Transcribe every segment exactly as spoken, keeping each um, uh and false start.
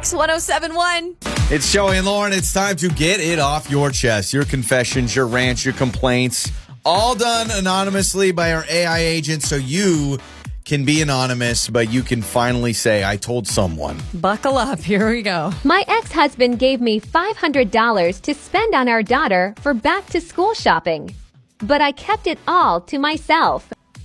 X one oh seven one. It's Joey and Lauren. It's time to get it off your chest. Your confessions, your rants, your complaints, all done anonymously by our A I agent, so you can be anonymous, but you can finally say, I told someone. Buckle up. Here we go. My ex-husband gave me five hundred dollars to spend on our daughter for back-to-school shopping, but I kept it all to myself.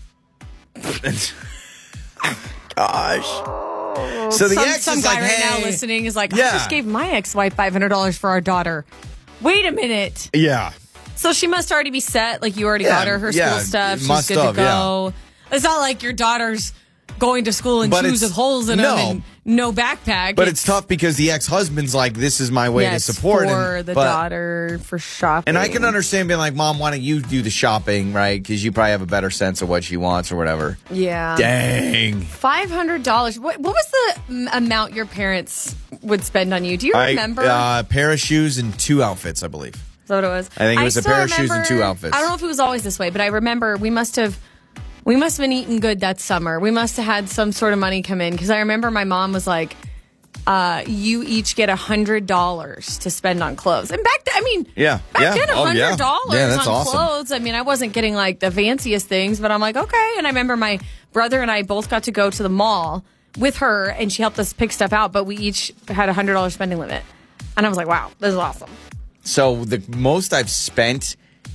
Gosh. So the some, ex some is guy like, right hey. now listening is like, Yeah. I just gave my ex-wife five hundred dollars for our daughter. Wait a minute. Yeah. So she must already be set. Like you already Yeah, got her her yeah, school stuff. She's must good have, to go. It's not like your daughter's going to school in But shoes it's- with holes in no. them and no backpack. But it's tough because the ex-husband's like, this is my way yeah, to it's support for and, the but- daughter for shopping. And I can understand being like, Mom, why don't you do the shopping, right? Because you probably have a better sense of what she wants or whatever. Yeah. Dang. five hundred dollars. What, what was the mm, amount your parents would spend on you? Do you I- remember? uh, a pair of shoes and two outfits, I believe. Is that what it was? I think it was a still pair of shoes and remember- two outfits. I don't know if it was always this way, but I remember we must have we must have been eating good that summer. We must have had some sort of money come in because I remember my mom was like, uh, "You each get a hundred dollars to spend on clothes." And back then, I mean, Yeah, back yeah. then, a Oh, yeah. hundred dollars Yeah, that's on awesome. clothes. I mean, I wasn't getting like the fanciest things, but I'm like, okay. And I remember my brother and I both got to go to the mall with her, and she helped us pick stuff out. But we each had a hundred dollar spending limit, and I was like, wow, this is awesome. So the most I've spent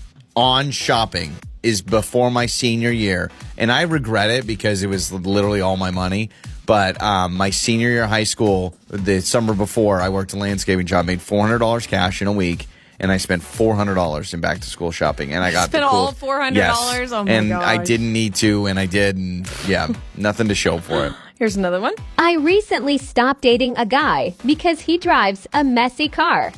on shopping is before my senior year. And I regret it because it was literally all my money. But um, my senior year of high school, the summer before, I worked a landscaping job, made four hundred dollars cash in a week. And I spent four hundred dollars in back-to-school shopping. And I got Spent the cool, all four hundred dollars? Yes. Oh, my And I gosh. didn't need to, and I did. And yeah, nothing to show for it. Here's another one. I recently stopped dating a guy because he drives a messy car.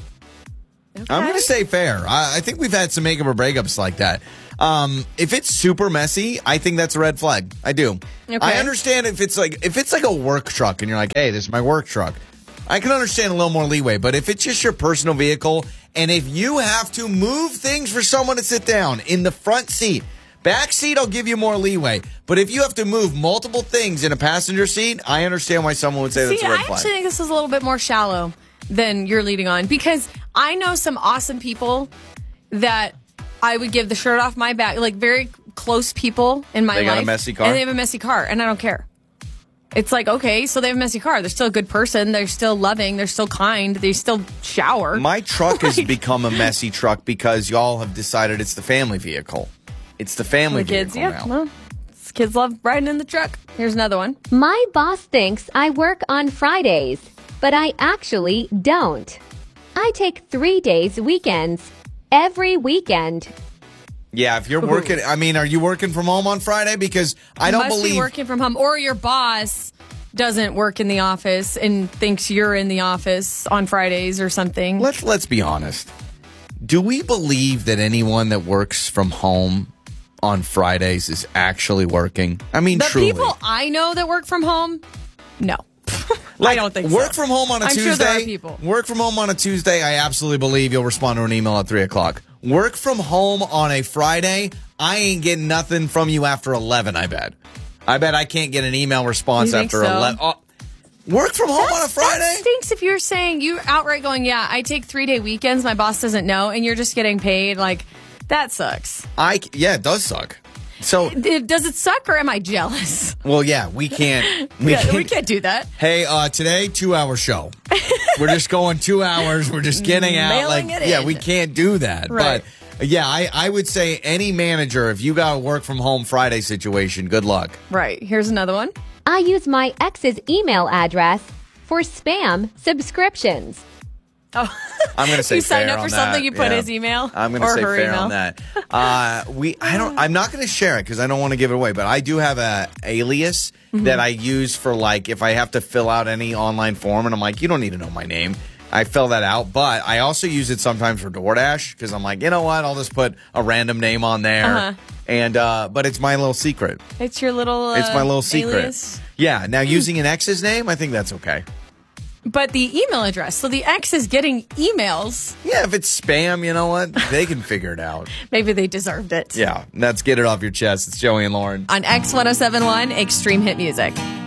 I'm going to say fair. I, I think we've had some makeup or breakups like that. Um, if it's super messy, I think that's a red flag. I do. Okay. I understand if it's like if it's like a work truck and you're like, hey, this is my work truck. I can understand a little more leeway. But if it's just your personal vehicle and if you have to move things for someone to sit down in the front seat, back seat, I'll give you more leeway. But if you have to move multiple things in a passenger seat, I understand why someone would say See, that's a red I flag. actually think this is a little bit more shallow than you're leading on because I know some awesome people that I would give the shirt off my back, like very close people in my They life. got a messy car? And they have a messy car, and I don't care. It's like, okay, so they have a messy car. They're still a good person. They're still loving. They're still kind. They still shower. My truck has Like- become a messy truck because y'all have decided it's the family vehicle. It's the family The kids, vehicle yeah. now. Well, kids love riding in the truck. Here's another one. My boss thinks I work on Fridays, but I actually don't. I take three days weekends every weekend. Yeah, if you're working, I mean, are you working from home on Friday? Because I don't Must believe. be working from home, or your boss doesn't work in the office and thinks you're in the office on Fridays or something. Let's let's be honest. Do we believe that anyone that works from home on Fridays is actually working? I mean, the truly. people I know that work from home, no. Like, I don't think work so. from home on a I'm Tuesday. sure there are people. Work from home on a Tuesday. I absolutely believe you'll respond to an email at three o'clock. Work from home on a Friday. I ain't getting nothing from you after eleven. I bet. I bet I can't get an email response You think after so? eleven. Oh, work from home on a Friday. That stinks if you're saying you outright going, yeah, I take three day weekends. My boss doesn't know, and you're just getting paid. Like that sucks. I yeah, it does suck. So It- does it suck, or am I jealous? well, yeah, we can't. We Yeah, can't. we can't do that. Hey, uh, today two hour show. We're just going two hours. We're just getting out. Mailing Like it yeah, in. we can't do that. Right. But yeah, I, I would say any manager, if you got a work from home Friday situation, good luck. Right. Here's another one. I use my ex's email address for spam subscriptions. Oh, I'm going to say you signed fair up for on something. that. You put Yeah. his email. I'm going to or say her fair email. on that. Uh, we, I don't. I'm not going to share it because I don't want to give it away. But I do have a alias Mm-hmm. that I use for like if I have to fill out any online form, and I'm like, you don't need to know my name. I fill that out, but I also use it sometimes for DoorDash because I'm like, you know what? I'll just put a random name on there, Uh-huh. and uh, but it's my little secret. It's your little. Uh, It's my little secret. alias. Yeah. Now using an ex's name, I think that's okay. But the email address. So the ex is getting emails. Yeah, if it's spam, you know what? They can figure it out. Maybe they deserved it. Yeah, let's get it off your chest. It's Joey and Lauren. On X one oh seven one Extreme Hit Music.